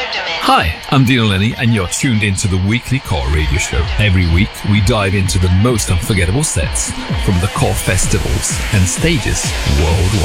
Hi, I'm Dino Lenny, and you're tuned into the weekly Core Radio Show. Every week, we dive into the most unforgettable sets from the Core festivals and stages worldwide.